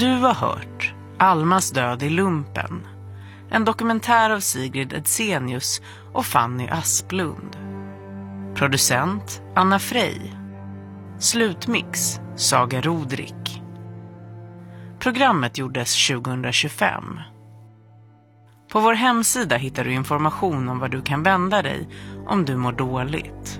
Du har hört Almas död i lumpen. En dokumentär av Sigrid Edsenius och Fanny Asplund. Producent Anna Frey. Slutmix Saga Rodrik. Programmet gjordes 2025. På vår hemsida hittar du information om var du kan vända dig om du mår dåligt.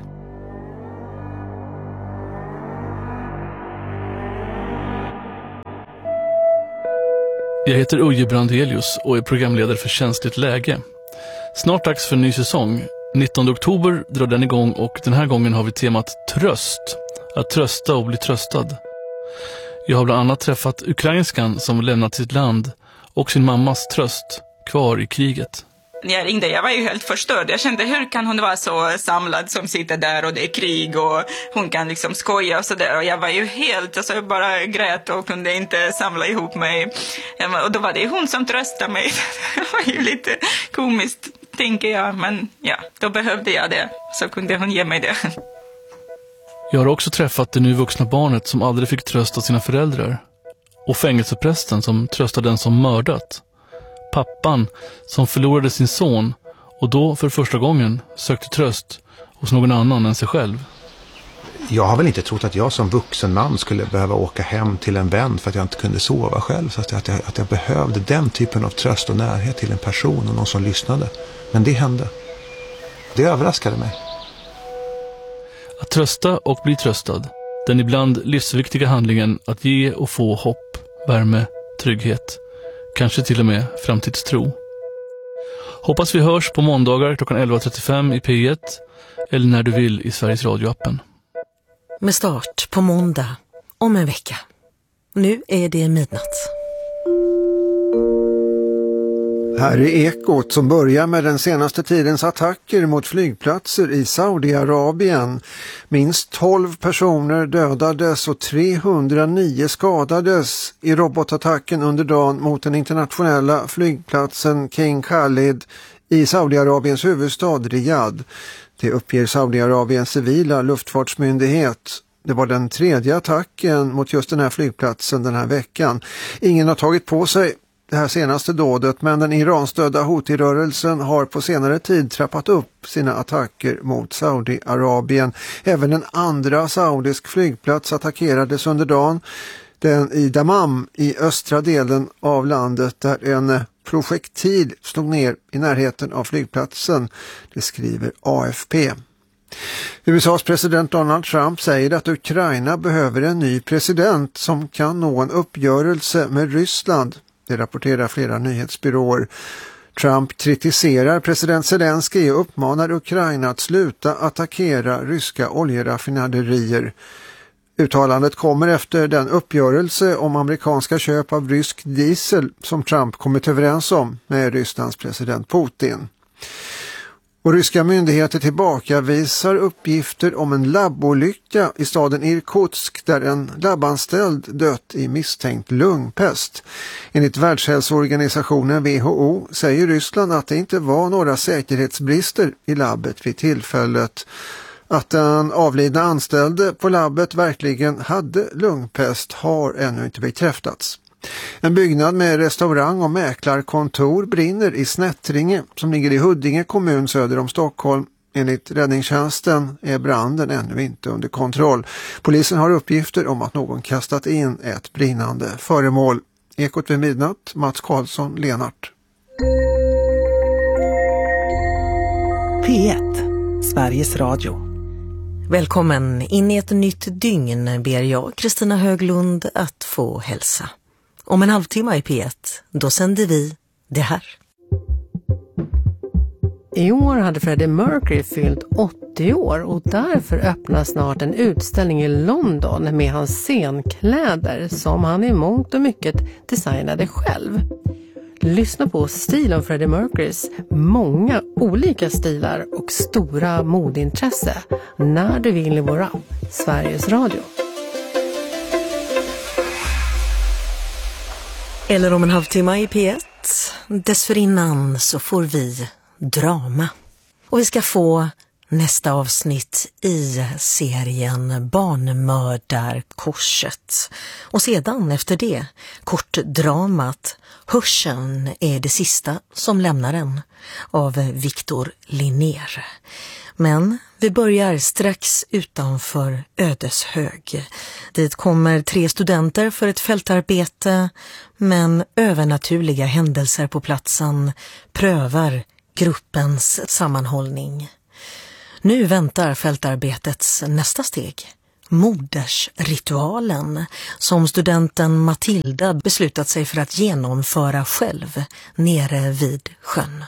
Jag heter Uje Brandelius och är programledare för Känsligt läge. Snart dags för en ny säsong. 19 oktober drar den igång och den här gången har vi temat tröst. Att trösta och bli tröstad. Jag har bland annat träffat ukrainskan som lämnat sitt land och sin mammas tröst kvar i kriget. När jag ringde, jag var ju helt förstörd. Jag kände, hur kan hon vara så samlad som sitter där och det är krig och hon kan liksom skoja och sådär. Och jag var ju helt, alltså jag bara grät och kunde inte samla ihop mig. Och då var det hon som tröstade mig. Det var ju lite komiskt, tänker jag. Men ja, då behövde jag det. Så kunde hon ge mig det. Jag har också träffat det nu vuxna barnet som aldrig fick trösta sina föräldrar. Och fängelseprästen som tröstade den som mördat. Pappan som förlorade sin son och då för första gången sökte tröst hos någon annan än sig själv. Jag har väl inte trott att jag som vuxen man skulle behöva åka hem till en vän för att jag inte kunde sova själv. Så att jag behövde den typen av tröst och närhet till en person och någon som lyssnade. Men det hände. Det överraskade mig. Att trösta och bli tröstad. Den ibland livsviktiga handlingen att ge och få hopp, värme, trygghet. Kanske till och med framtidstro. Hoppas vi hörs på måndagar klockan 11.35 i P1 eller när du vill i Sveriges Radio-appen. Med start på måndag om en vecka. Nu är det midnatt. Här är Ekot som börjar med den senaste tidens attacker mot flygplatser i Saudiarabien. Minst 12 personer dödades och 309 skadades i robotattacken under dagen mot den internationella flygplatsen King Khalid i Saudiarabiens huvudstad Riyadh. Det uppger Saudiarabiens civila luftfartsmyndighet. Det var den tredje attacken mot just den här flygplatsen den här veckan. Ingen har tagit på sig det här senaste dådet, men den iranstödda Houthi-rörelsen har på senare tid trappat upp sina attacker mot Saudiarabien. Även en andra saudisk flygplats attackerades under dagen. Den i Dammam i östra delen av landet där en projektil slog ner i närheten av flygplatsen. Det skriver AFP. USAs president Donald Trump säger att Ukraina behöver en ny president som kan nå en uppgörelse med Ryssland. Det rapporterar flera nyhetsbyråer. Trump kritiserar president Zelensky och uppmanar Ukraina att sluta attackera ryska oljeraffinaderier. Uttalandet kommer efter den uppgörelse om amerikanska köp av rysk diesel som Trump kommit överens om med Rysslands president Putin. Och ryska myndigheter tillbakavisar uppgifter om en labbolycka i staden Irkutsk där en labbanställd dött i misstänkt lungpest. Enligt Världshälsoorganisationen WHO säger Ryssland att det inte var några säkerhetsbrister i labbet vid tillfället. Att den avlidna anställde på labbet verkligen hade lungpest har ännu inte bekräftats. En byggnad med restaurang och mäklarkontor brinner i Snättringe som ligger i Huddinge kommun söder om Stockholm. Enligt räddningstjänsten är branden ännu inte under kontroll. Polisen har uppgifter om att någon kastat in ett brinnande föremål. Ekot vid midnatt, Mats Karlsson, Lenart. P1, Sveriges Radio. Välkommen in i ett nytt dygn ber jag, Kristina Höglund, att få hälsa. Om en halvtimme i P1, då sänder vi det här. I år hade Freddie Mercury fyllt 80 år och därför öppnar snart en utställning i London med hans scenkläder som han i mångt och mycket designade själv. Lyssna på stil om Freddie Mercurys många olika stilar och stora modintresse när du vill i vår app, Sveriges Radio. Eller om en halvtimme i P1. Dessförinnan så får vi drama. Och vi ska få nästa avsnitt i serien Barnmördarkorset. Och sedan efter det, kortdramat Hörseln är det sista som lämnar en av Victor Linnér. Men vi börjar strax utanför Ödeshög. Dit kommer 3 studenter för ett fältarbete, men övernaturliga händelser på platsen prövar gruppens sammanhållning. Nu väntar fältarbetets nästa steg, modersritualen, som studenten Matilda beslutat sig för att genomföra själv nere vid sjön.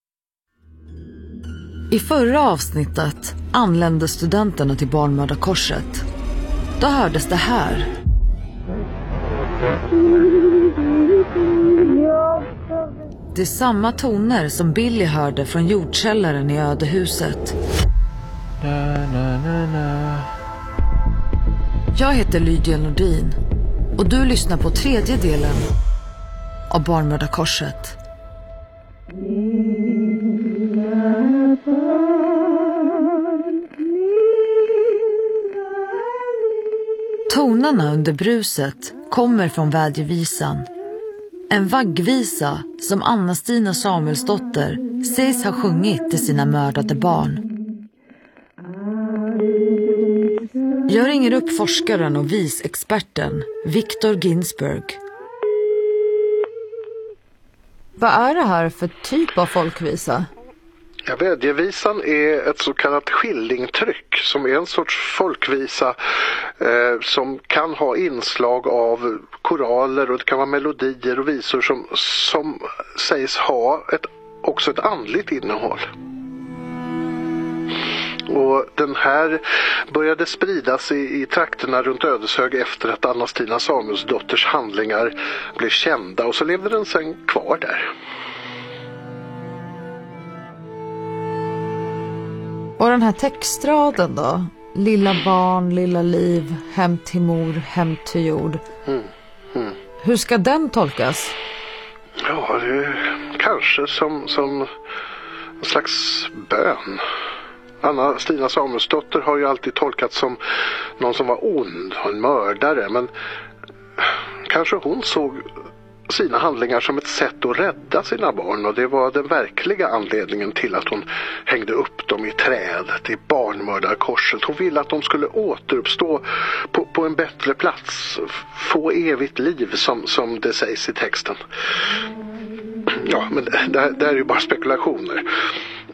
I förra avsnittet anlände studenterna till Barnmördarkorset. Då hördes det här. Det är samma toner som Billy hörde från jordkällaren i ödehuset. Jag heter Lydia Nordin och du lyssnar på 3:e delen av Barnmördarkorset. Tonerna under bruset kommer från vädjevisan. En vaggvisa som Anna-Stina Samuelsdotter sägs ha sjungit till sina mördade barn. Jag ringer upp forskaren och visexperten Victor Ginsberg. Vad är det här för typ av folkvisa? Ja, vädjevisan är ett så kallat skillingtryck som är en sorts folkvisa som kan ha inslag av koraler och det kan vara melodier och visor som sägs ha också ett andligt innehåll. Och den här började spridas i trakterna runt Ödeshög efter att Anna-Stina Samuelsdotters handlingar blev kända och så levde den sen kvar där. Och den här textraden då? Lilla barn, lilla liv, hem till mor, hem till jord. Hur ska den tolkas? Ja, det är kanske som en slags bön. Anna-Stina Samuelsdotter har ju alltid tolkats som någon som var ond och en mördare. Men kanske hon såg sina handlingar som ett sätt att rädda sina barn. Och det var den verkliga anledningen till att hon hängde upp dem i trädet i Barnmördarkorset. Hon ville att de skulle återuppstå på en bättre plats. Få evigt liv som det sägs i texten. Ja, men det här är ju bara spekulationer.